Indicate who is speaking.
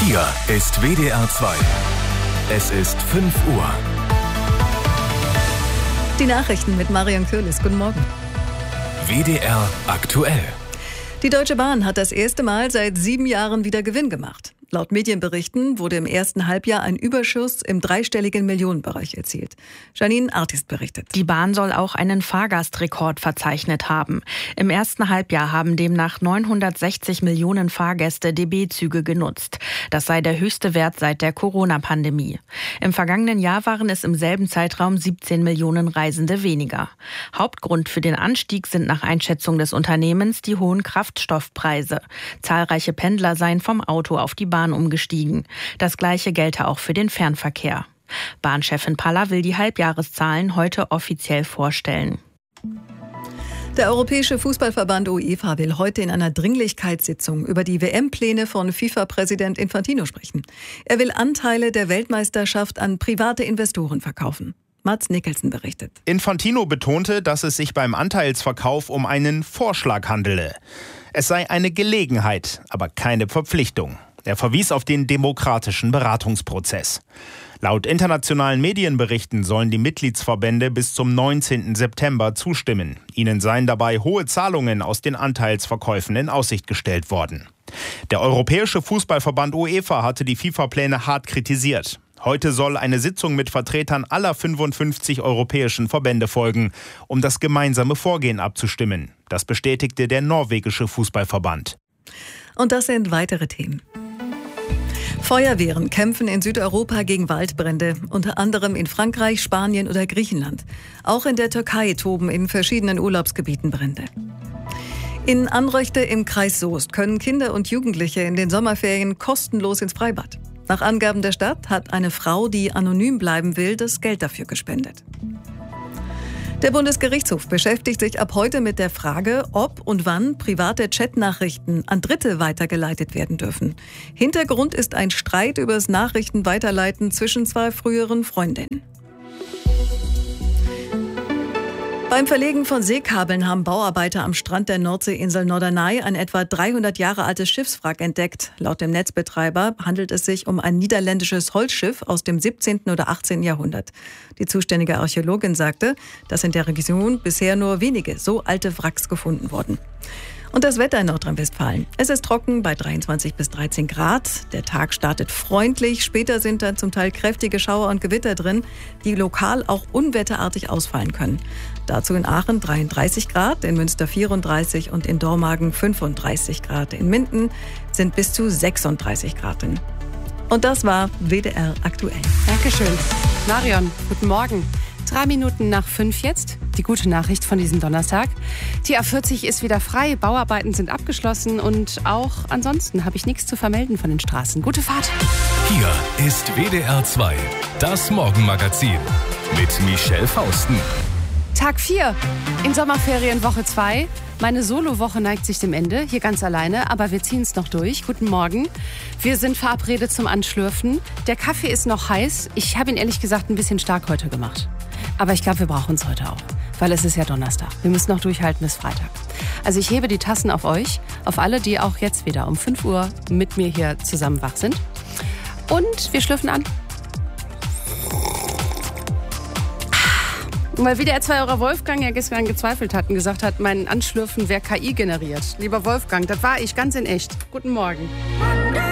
Speaker 1: Hier ist WDR 2. Es ist 5 Uhr.
Speaker 2: Die Nachrichten mit Marion Köhlis. Guten Morgen.
Speaker 1: WDR aktuell.
Speaker 2: Die Deutsche Bahn hat das erste Mal seit 7 Jahren wieder Gewinn gemacht. Laut Medienberichten wurde im ersten Halbjahr ein Überschuss im dreistelligen Millionenbereich erzielt. Janine Artist berichtet.
Speaker 3: Die Bahn soll auch einen Fahrgastrekord verzeichnet haben. Im ersten Halbjahr haben demnach 960 Millionen Fahrgäste DB-Züge genutzt. Das sei der höchste Wert seit der Corona-Pandemie. Im vergangenen Jahr waren es im selben Zeitraum 17 Millionen Reisende weniger. Hauptgrund für den Anstieg sind nach Einschätzung des Unternehmens die hohen Kraftstoffpreise. Zahlreiche Pendler seien vom Auto auf die Bahn umgestiegen. Das Gleiche gelte auch für den Fernverkehr. Bahnchefin Palla will die Halbjahreszahlen heute offiziell vorstellen.
Speaker 2: Der Europäische Fußballverband UEFA will heute in einer Dringlichkeitssitzung über die WM-Pläne von FIFA-Präsident Infantino sprechen. Er will Anteile der Weltmeisterschaft an private Investoren verkaufen. Mats Nicholson berichtet.
Speaker 4: Infantino betonte, dass es sich beim Anteilsverkauf um einen Vorschlag handele. Es sei eine Gelegenheit, aber keine Verpflichtung. Er verwies auf den demokratischen Beratungsprozess. Laut internationalen Medienberichten sollen die Mitgliedsverbände bis zum 19. September zustimmen. Ihnen seien dabei hohe Zahlungen aus den Anteilsverkäufen in Aussicht gestellt worden. Der Europäische Fußballverband UEFA hatte die FIFA-Pläne hart kritisiert. Heute soll eine Sitzung mit Vertretern aller 55 europäischen Verbände folgen, um das gemeinsame Vorgehen abzustimmen. Das bestätigte der norwegische Fußballverband.
Speaker 2: Und das sind weitere Themen. Feuerwehren kämpfen in Südeuropa gegen Waldbrände, unter anderem in Frankreich, Spanien oder Griechenland. Auch in der Türkei toben in verschiedenen Urlaubsgebieten Brände. In Anröchte im Kreis Soest können Kinder und Jugendliche in den Sommerferien kostenlos ins Freibad. Nach Angaben der Stadt hat eine Frau, die anonym bleiben will, das Geld dafür gespendet. Der Bundesgerichtshof beschäftigt sich ab heute mit der Frage, ob und wann private Chatnachrichten an Dritte weitergeleitet werden dürfen. Hintergrund ist ein Streit über das Nachrichtenweiterleiten zwischen 2 früheren Freundinnen. Beim Verlegen von Seekabeln haben Bauarbeiter am Strand der Nordseeinsel Norderney ein etwa 300 Jahre altes Schiffswrack entdeckt. Laut dem Netzbetreiber handelt es sich um ein niederländisches Holzschiff aus dem 17. oder 18. Jahrhundert. Die zuständige Archäologin sagte, dass in der Region bisher nur wenige so alte Wracks gefunden wurden. Und das Wetter in Nordrhein-Westfalen. Es ist trocken bei 23 bis 13 Grad. Der Tag startet freundlich. Später sind dann zum Teil kräftige Schauer und Gewitter drin, die lokal auch unwetterartig ausfallen können. Dazu in Aachen 33 Grad, in Münster 34 und in Dormagen 35 Grad. In Minden sind bis zu 36 Grad drin. Und das war WDR aktuell.
Speaker 5: Dankeschön. Marion, guten Morgen. 3 Minuten nach 5 jetzt. Die gute Nachricht von diesem Donnerstag. Die A40 ist wieder frei, Bauarbeiten sind abgeschlossen und auch ansonsten habe ich nichts zu vermelden von den Straßen. Gute Fahrt.
Speaker 1: Hier ist WDR 2, das Morgenmagazin mit Michelle Fausten.
Speaker 5: Tag 4 in Sommerferien Woche 2. Meine Solo-Woche neigt sich dem Ende, hier ganz alleine, aber wir ziehen es noch durch. Guten Morgen. Wir sind verabredet zum Anschlürfen. Der Kaffee ist noch heiß. Ich habe ihn ehrlich gesagt ein bisschen stark heute gemacht. Aber ich glaube, wir brauchen es heute auch, weil es ist ja Donnerstag. Wir müssen noch durchhalten bis Freitag. Also ich hebe die Tassen auf euch, auf alle, die auch jetzt wieder um 5 Uhr mit mir hier zusammen wach sind. Und wir schlürfen an. Weil WDR 2 eurer Wolfgang ja gestern gezweifelt hat und gesagt hat, mein Anschlürfen wäre KI generiert. Lieber Wolfgang, das war ich ganz in echt. Guten Morgen.